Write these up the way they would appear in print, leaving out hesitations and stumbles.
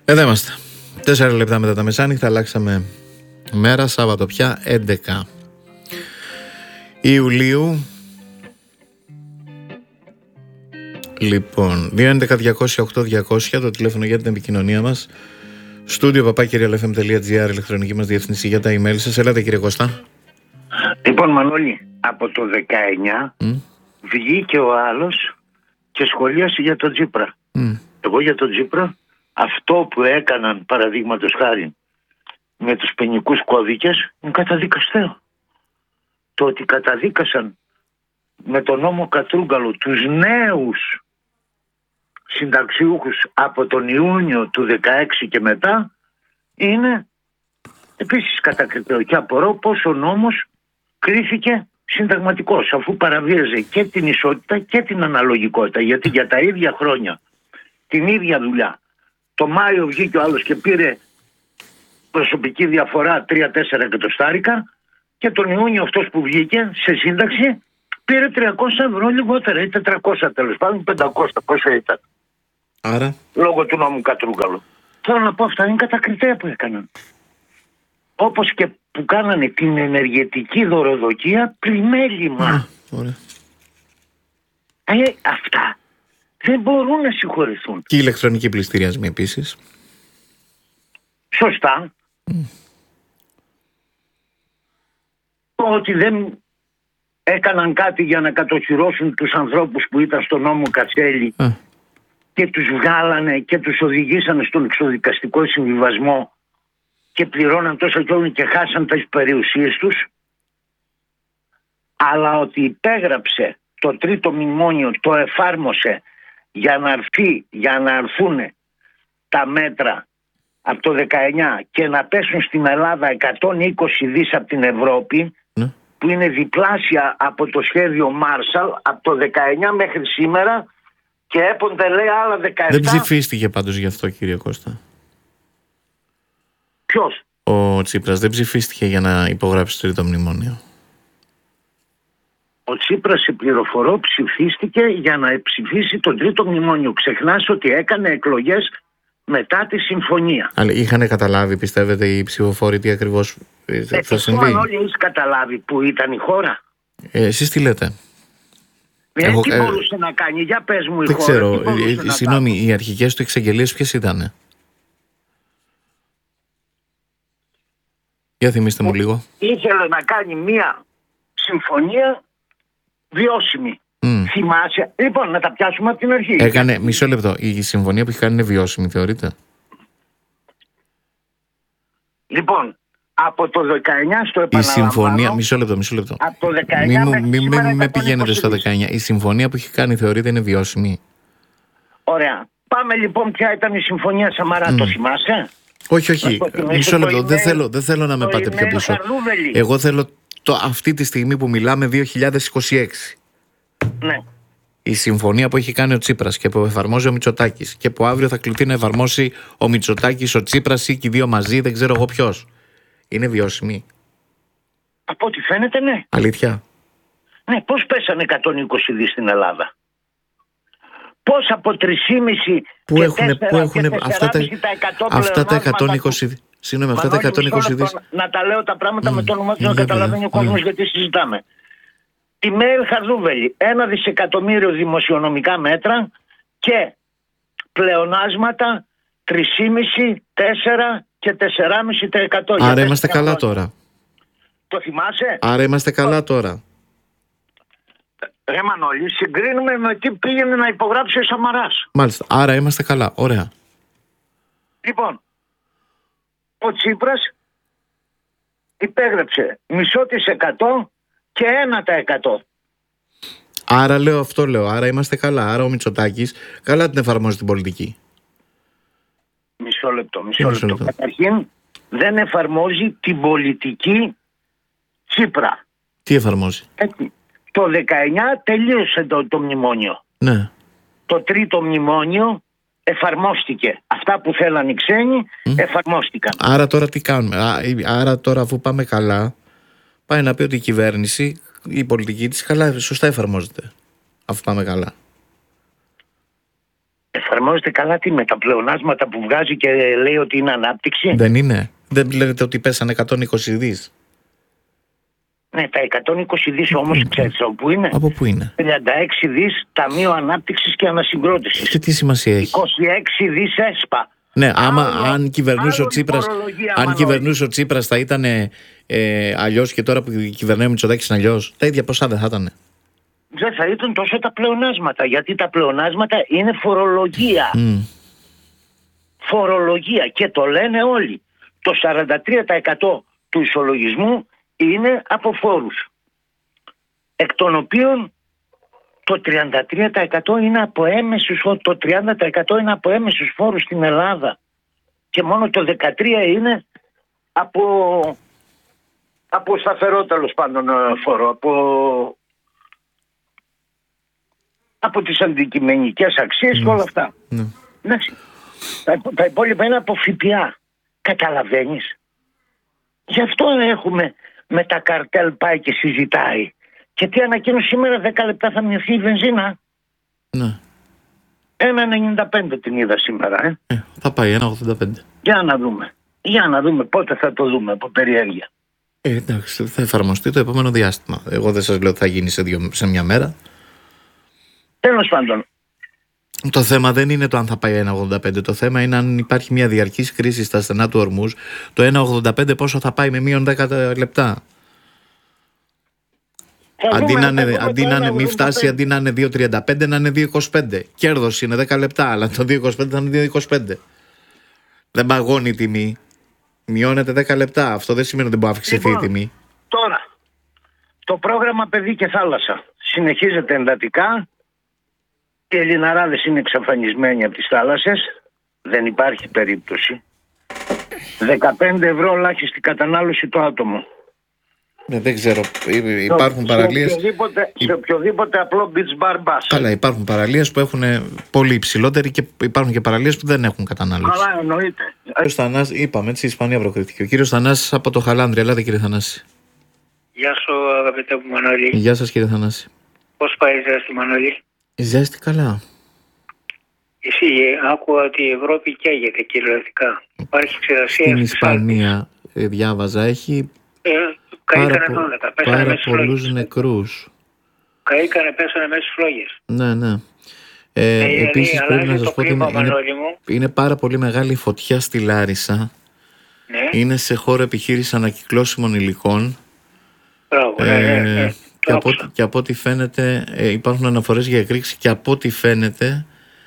Εδώ είμαστε. 4 λεπτά μετά τα μεσάνυχτα, αλλάξαμε μέρα, Σάββατο πια, 11 Ιουλίου. Λοιπόν, 211-200-8200 το τηλέφωνο για την επικοινωνία μας. Στούντιο papakirialfm.gr, ηλεκτρονική μας διεύθυνση για τα email σας. Ελάτε κύριε Κώστα. Λοιπόν Μανώλη, από το 19 βγήκε ο άλλος και σχολίασε για τον Τσίπρα. Εγώ για τον Τσίπρα αυτό που έκαναν, παραδείγματος χάρη, με τους ποινικούς κώδικες είναι καταδικαστέο. Το ότι καταδίκασαν με τον νόμο Κατρούγκαλο τους νέους συνταξιούχους από τον Ιούνιο του 16 και μετά είναι επίσης κατακριτέο. Και απορώ πως ο νόμος κρίθηκε συνταγματικός, αφού παραβίαζε και την ισότητα και την αναλογικότητα. Γιατί για τα ίδια χρόνια, την ίδια δουλειά, το Μάιο βγήκε ο άλλος και πήρε προσωπική διαφορά 3-4 εκατοστάρικα και τον Ιούνιο αυτός που βγήκε σε σύνταξη πήρε 300 ευρώ λιγότερα ή 400, τέλος πάντων 500, πόσο ήταν. Άρα, λόγω του νόμου Κατρούγκαλου. Θέλω να πω, αυτά είναι κατακριτέα που έκαναν. Όπως και που κάνανε την ενεργετική δωροδοκία πλημέλημα. Αυτά δεν μπορούν να συγχωρηθούν. Και οι ηλεκτρονικοί πληστηριασμοί επίσης. Σωστά. Ότι δεν έκαναν κάτι για να κατοχυρώσουν τους ανθρώπους που ήταν στον νόμο Κατσέλη και τους βγάλανε και τους οδηγήσανε στον εξοδικαστικό συμβιβασμό και πληρώναν τόσο κι όλοι και χάσαν τις περιουσίες τους. Αλλά ότι υπέγραψε το τρίτο μνημόνιο, το εφάρμοσε για να έρθουν τα μέτρα από το 19 και να πέσουν στην Ελλάδα 120 δις από την Ευρώπη, που είναι διπλάσια από το σχέδιο Μάρσαλ από το 19 μέχρι σήμερα, και έπονται λέει άλλα 17. Δεν ψηφίστηκε πάντως γι' αυτό κύριε Κώστα. Ποιος? Ο Τσίπρας δεν ψηφίστηκε για να υπογράψει το τρίτο μνημόνιο. Ο Τσίπρας, σε πληροφορώ, ψηφίστηκε για να ψηφίσει το τρίτο μνημόνιο. Ξεχνάς ότι έκανε εκλογές μετά τη συμφωνία. Αλλά είχαν καταλάβει, πιστεύετε, οι ψηφοφόροι τι ακριβώς θα συμβεί? Όλοι έχεις καταλάβει που ήταν η χώρα. Εσείς τι λέτε? Τι μπορούσε να κάνει, για πες μου η δεν χώρα. Δεν ξέρω, συγγνώμη, οι αρχικές του εξαγγελίες ποιες ήτανε? Για θυμίστε μου λίγο. Ήθελε να κάνει μία συμφωνία βιώσιμη. Θυμάσαι? Λοιπόν, να τα πιάσουμε από την αρχή. Έκανε, μισό λεπτό, η συμφωνία που έχει κάνει είναι βιώσιμη, θεωρείτε? Λοιπόν, από το 19 στο επαναλαμβάνω. Η συμφωνία, μισό λεπτό. Από το 19 μην με πηγαίνετε στο 19. Η συμφωνία που έχει κάνει θεωρείτε είναι βιώσιμη? Ωραία. Πάμε λοιπόν, ποια ήταν η συμφωνία Σαμαρά, το θυμάσαι? Όχι. Μισό λεπτό. Δεν θέλω να με πάτε πιο πίσω. Εγώ θέλω αυτή τη στιγμή που μιλάμε 2026. Ναι. Η συμφωνία που έχει κάνει ο Τσίπρας και που εφαρμόζει ο Μητσοτάκης και που αύριο θα κληθεί να εφαρμόσει ο Μητσοτάκης, ο Τσίπρας ή και οι δύο μαζί, δεν ξέρω εγώ ποιος. Είναι βιώσιμη? Από ό,τι φαίνεται, ναι. Αλήθεια? Ναι, πώς πέσανε 120 δις στην Ελλάδα? Πώς από 3,5 που έχουν αυτά τα 120 δις? Συγγνώμη, αυτά τα 120 δις. Να τα λέω τα πράγματα με το όνομα του, να καταλαβαίνει ο κόσμος γιατί συζητάμε. Η Μέιλ Χαρδούβελη, 1 δισεκατομμύριο δημοσιονομικά μέτρα και πλεονάσματα 3,5, 4 και 4,5%. Άρα είμαστε καλά τώρα. Το θυμάσαι? Άρα είμαστε καλά τώρα. Ρε Μανώλη, συγκρίνουμε με τι πήγαινε να υπογράψει ο Σαμαράς. Μάλιστα, άρα είμαστε καλά, ωραία. Λοιπόν, ο Τσίπρας υπέγραψε 0,5% και 1%. Άρα άρα είμαστε καλά. Άρα ο Μητσοτάκης καλά την εφαρμόζει την πολιτική. Μισό λεπτό. Καταρχήν δεν εφαρμόζει την πολιτική Τσίπρα. Τι εφαρμόζει? Το 19 τελείωσε το μνημόνιο. Ναι. Το τρίτο μνημόνιο εφαρμόστηκε. Αυτά που θέλαν οι ξένοι εφαρμόστηκαν. Άρα τώρα τι κάνουμε? Άρα τώρα, αφού πάμε καλά, πάει να πει ότι η κυβέρνηση, η πολιτική της καλά, σωστά εφαρμόζεται. Αφού πάμε καλά. Εφαρμόζεται καλά τι με τα πλεονάσματα που βγάζει και λέει ότι είναι ανάπτυξη. Δεν είναι. Δεν λέτε ότι πέσανε 120 δις. Ναι, τα 120 δις όμως ξέρεις από πού είναι? Από πού είναι? 36 δις Ταμείο Ανάπτυξης και Ανασυγκρότησης. Και τι σημασία έχει? 26 δις ΕΣΠΑ. Ναι, άμα αν κυβερνούσε ο Τσίπρας θα ήταν αλλιώς, και τώρα που κυβερνάει ο Μητσοτάκης είναι αλλιώς. Τα ίδια ποσά δεν θα ήταν? Δεν θα ήταν τόσο τα πλεονάσματα, γιατί τα πλεονάσματα είναι φορολογία. Φορολογία, και το λένε όλοι. Το 43% του ισολογισμού είναι από φόρους, εκ των οποίων το 33% είναι από έμεσους φόρους, το 30% είναι από έμεσους φόρους στην Ελλάδα και μόνο το 13% είναι από σταθερό, τέλος πάντων, φόρο, από τις αντικειμενικές αξίες και όλα αυτά. Εντάξει. Τα υπόλοιπα είναι από ΦΠΑ. Καταλαβαίνεις? Γι' αυτό έχουμε με τα καρτέλ πάει και συζητάει. Και τι ανακοίνωσε σήμερα? 10 λεπτά θα μειωθεί η βενζίνα. Ναι. 1,95 την είδα σήμερα. Θα πάει 1,85. Για να δούμε πότε θα το δούμε, από περιέργεια. Εντάξει, θα εφαρμοστεί το επόμενο διάστημα. Εγώ δεν σας λέω ότι θα γίνει σε μια μέρα. Τέλος πάντων. Το θέμα δεν είναι το αν θα πάει 1,85. Το θέμα είναι αν υπάρχει μια διαρκής κρίση στα στενά του Ορμούζ. Το 1,85 πόσο θα πάει με μείον 10 λεπτά. Αντί να μην φτάσει, αντί να είναι 2,35 να είναι 2,25. Κέρδος είναι 10 λεπτά, αλλά το 2,25 θα είναι 2,25. Δεν παγώνει η τιμή. Μειώνεται 10 λεπτά. Αυτό δεν σημαίνει ότι δεν μπορεί να αυξηθεί η τιμή. Τώρα, το πρόγραμμα Παιδί και Θάλασσα συνεχίζεται εντατικά. Οι Ελληναράδες είναι εξαφανισμένοι από τις θάλασσες. Δεν υπάρχει περίπτωση. 15 ευρώ ελάχιστη κατανάλωση το άτομο. Δεν ξέρω. Υπάρχουν παραλίες. Σε οποιοδήποτε απλό beach bar bus. Καλά, υπάρχουν παραλίες που έχουν πολύ υψηλότερη και υπάρχουν και παραλίες που δεν έχουν κατανάλωση. Καλά, εννοείται. Ο κύριος Θανάσης, είπαμε έτσι, Ισπανία προκριτική. Ο κύριος Θανάσης από το Χαλάνδρη. Ελάτε, κύριε Θανάση. Γεια σου, αγαπητέ μου Μανώλη. Γεια σας, κύριε Θανάση. Πώς πάει η ζέστη, Μανώλη? Η ζέστη καλά. Εσύ άκουγα ότι η Ευρώπη καίγεται κυριολεκτικά. Υπάρχει ξηρασία στην Ισπανία, διάβαζα, έχει πάρα πολλούς νεκρούς. Καήκανε, πέσανε μέσα στις φλόγες. Ναι. Επίσης πρέπει να σας πω ότι είναι πάρα πολύ μεγάλη φωτιά στη Λάρισα. Ναι. Είναι σε χώρο επιχείρηση ανακυκλώσιμων υλικών. Μπράβο, και από ό,τι φαίνεται υπάρχουν αναφορές για εκρήξη και από ό,τι φαίνεται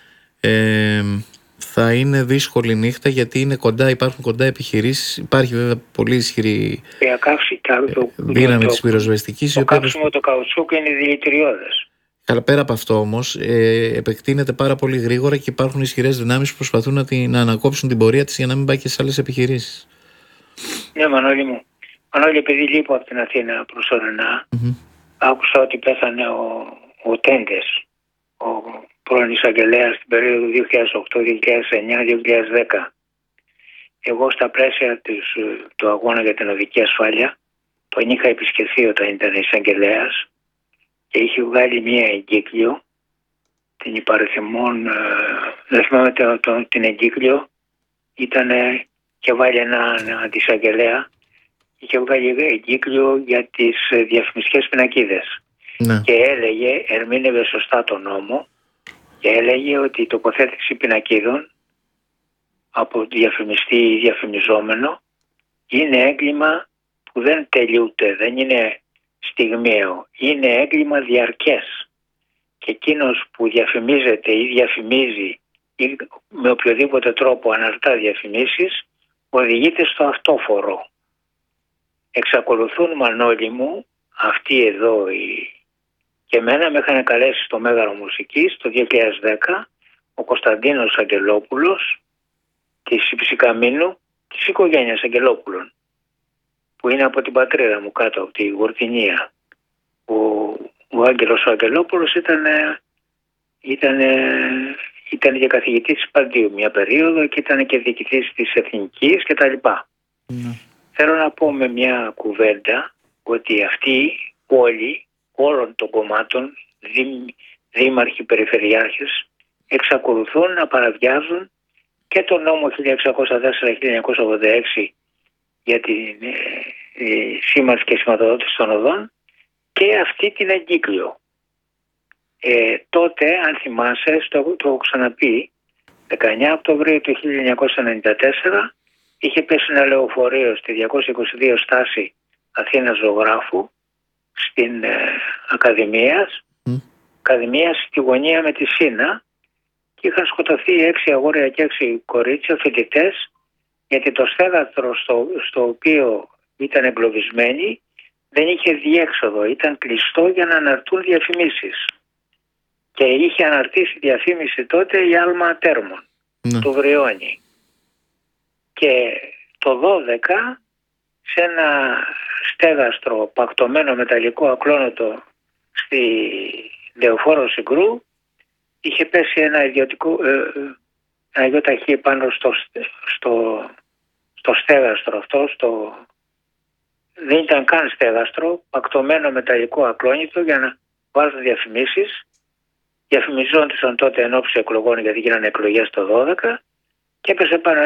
θα είναι δύσκολη νύχτα, γιατί είναι υπάρχουν κοντά επιχειρήσεις. Υπάρχει βέβαια πολύ ισχυρή δύναμη της πυροσβεστικής. Το κάψιμο το καουτσούκ είναι δηλητηριώδες. Καλά, πέρα από αυτό όμως επεκτείνεται πάρα πολύ γρήγορα και υπάρχουν ισχυρές δυνάμεις που προσπαθούν να ανακόψουν την πορεία της για να μην πάει και σε άλλες επιχειρήσεις. Ναι, Μανώλη μου. Μανώλη, επειδή λείπω από την Αθήνα προσωρινά, άκουσα ότι πέθανε ο Τέντες, ο πρώην εισαγγελέας στην περίοδο 2008, 2009, 2010. Εγώ στα πλαίσια του αγώνα για την οδική ασφάλεια τον είχα επισκεφθεί όταν ήταν εισαγγελέας και είχε βγάλει μία εγκύκλιο, την υπαριθμών, δεν θυμάμαι την εγκύκλιο, και βάλει έναν αντισαγγελέα, είχε βγάλει εγκύκλιο για τις διαφημιστικές πινακίδες. Ναι. Και ερμήνευε σωστά τον νόμο και έλεγε ότι η τοποθέτηση πινακίδων από διαφημιστή ή διαφημιζόμενο είναι έγκλημα που δεν τελειούται, δεν είναι στιγμιαίο, είναι έγκλημα διαρκές. Και εκείνος που διαφημίζεται ή διαφημίζει ή με οποιοδήποτε τρόπο αναρτά διαφημίσεις οδηγείται στο αυτόφορο. Εξακολουθούν, Μανώλη μου, αυτοί εδώ και εμένα με είχαν καλέσει στο Μέγαρο Μουσικής το 2010 ο Κωνσταντίνος Αγγελόπουλος της Υψηκαμίνου, της οικογένειας Αγγελόπουλων, που είναι από την πατρίδα μου κάτω από τη Γορτινία. Ο Άγγελος ο Αγγελόπουλος ήταν και καθηγητής της Παντίου μια περίοδο και ήταν και διοικητής της Εθνικής κτλ. Θέλω να πω με μια κουβέντα ότι αυτοί όλοι όλων των κομμάτων, δήμαρχοι, περιφερειάρχες, εξακολουθούν να παραβιάζουν και τον νόμο 1604-1986 για τη σήμανση και σηματοδότηση των οδών και αυτή την εγκύκλιο. Τότε, αν θυμάσαι, το έχω ξαναπεί, 19 Οκτωβρίου του 1994 είχε πέσει ένα λεωφορείο στη 222 στάση Αθήνας Ζωγράφου στην Ακαδημία στη γωνία με τη Σίνα και είχαν σκοτωθεί 6 αγόρια και 6 κορίτσια φοιτητές, γιατί το στέγαστρο στο οποίο ήταν εγκλωβισμένοι δεν είχε διέξοδο, ήταν κλειστό για να αναρτούν διαφημίσεις. Και είχε αναρτήσει διαφήμιση τότε η Άλμα Τέρμων του Βριώνη. Και το 12 σε ένα στέγαστρο πακτωμένο μεταλλικό ακλόνοτο στη Λεωφόρο Συγκρού είχε πέσει ένα ιδιοταχή πάνω στο στέγαστρο αυτό, δεν ήταν καν στέγαστρο, πακτωμένο μεταλλικό ακλόνητο για να βάζουν διαφημίσεις. Διαφημιζόντουσαν τότε εν ώψη εκλογών, γιατί γίνανε εκλογές το 12 και έπεσε πάνω